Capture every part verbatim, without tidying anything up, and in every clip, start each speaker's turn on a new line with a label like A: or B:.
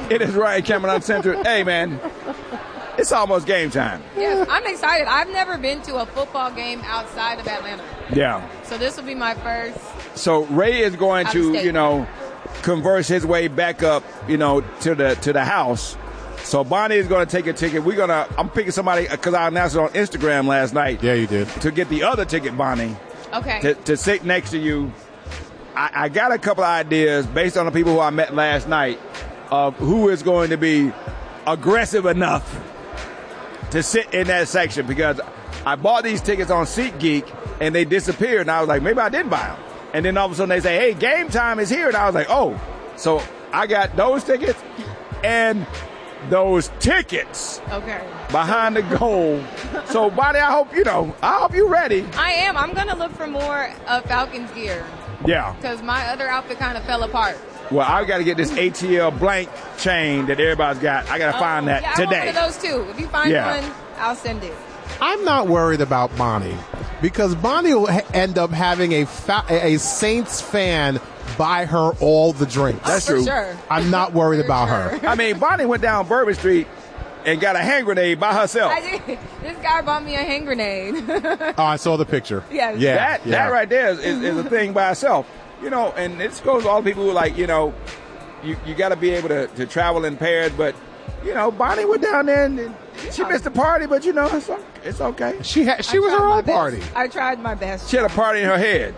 A: It is Ryan Cameron Uncensored. Hey, man, it's almost game time.
B: Yes, I'm excited. I've never been to a football game outside of Atlanta.
A: Yeah.
B: So this will be my first.
A: So Ray is going to,
B: state.
A: you know, converse his way back up, you know, to the to the house. So Bonnie is going to take a ticket. We're going to, I'm picking somebody, because I announced it on Instagram last night.
C: Yeah, you did.
A: To get the other ticket, Bonnie.
B: Okay.
A: To, to sit next to you. I, I got a couple of ideas based on the people who I met last night of who is going to be aggressive enough to sit in that section, because I bought these tickets on SeatGeek and they disappeared, and I was like, maybe I didn't buy them. And then all of a sudden they say, hey, game time is here, and I was like, oh. So I got those tickets and those tickets
B: Okay.
A: behind the goal. So, Bonnie, I hope, you know, I hope you're ready.
B: I am. I'm going to look for more of Falcons gear
A: Yeah.
B: because my other outfit kind of fell apart.
A: Well, I got to get this A T L blank chain that everybody's got. I got to
B: Oh,
A: find that
B: yeah,
A: today.
B: I want one of those too. If you find
A: Yeah.
B: one, I'll send it.
C: I'm not worried about Bonnie because Bonnie will ha- end up having a fa- a Saints fan buy her all the drinks.
A: That's
B: For
A: true.
B: sure.
C: I'm not worried
B: For
C: about
B: sure.
C: her.
A: I mean, Bonnie went down Bourbon Street and got a hand grenade by herself.
B: I did. This guy bought me a hand grenade.
C: Oh, I saw the picture.
B: Yes.
C: Yeah.
A: that
C: yeah.
A: that right there is, is, is a thing by itself. You know, and this goes to all the people who are like, you know, you, you got to be able to, to travel in pairs. But, you know, Bonnie went down there and, and she missed the party, but, you know, it's, o- it's okay.
C: She had. She
B: I
C: was
B: tried
C: her
B: my
C: own
B: best.
C: party.
B: I tried my best.
A: She had a party in her head.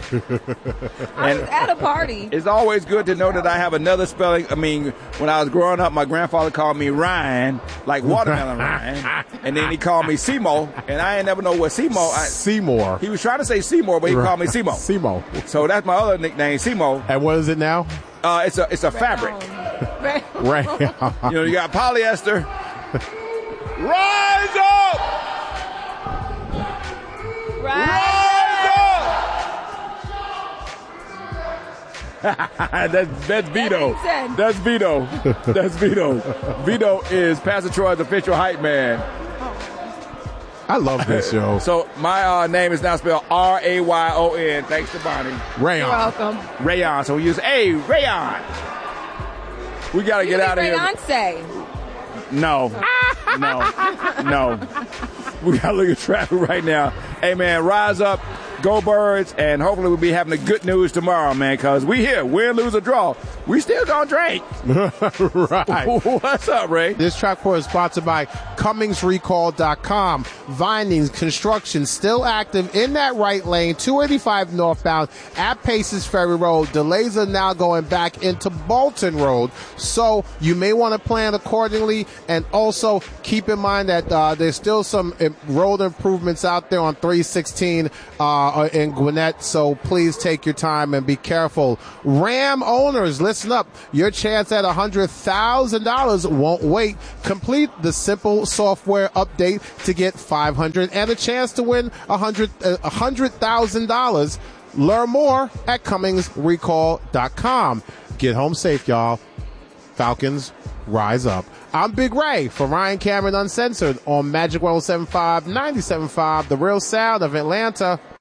B: I was at a party.
A: It's always good to know that I have another spelling. I mean, when I was growing up, my grandfather called me Ryan, like watermelon Ryan. And then he called me Seymour, and I ain't never know what Seymour. I,
C: Seymour.
A: he was trying to say Seymour, but he called me Seymour.
C: Seymour.
A: So that's my other nickname, Seymour.
C: And what is it now?
A: Uh, it's a it's a fabric.
B: Right.
C: Right.
A: You know, you got polyester. Rise up! Rise up! that's that's Vito.
B: That makes sense.
A: That's Vito. That's Vito. Vito is Pastor Troy's official hype man.
C: I love this show.
A: So my uh, name is now spelled R A Y O N. Thanks to Bonnie.
B: You're
C: Rayon.
B: welcome.
A: Rayon. So we use A Rayon. We got to get out of here.
B: Beyonce.
A: No. No. No. We got to look at traffic right now. Hey, man, rise up. Go Birds. And hopefully we'll be having the good news tomorrow, man, because we here. Win, lose, or draw. We still going to drink.
C: Right.
A: What's up, Ray?
C: This track report is sponsored by Cummings Recall dot com. Vinings construction still active in that right lane, two eighty-five northbound at Paces Ferry Road. Delays are now going back into Bolton Road, so you may want to plan accordingly. And also keep in mind that uh, there's still some uh, road improvements out there on three sixteen uh, in Gwinnett, so please take your time and be careful. Ram owners, listen up. Your chance at one hundred thousand dollars won't wait. Complete the simple software update to get five hundred dollars and a chance to win one hundred thousand dollars. Learn more at Cummings Recall dot com. Get home safe, y'all. Falcons, rise up. I'm Big Ray for Ryan Cameron Uncensored on Magic one oh seven point five, ninety-seven point five, The Real Sound of Atlanta.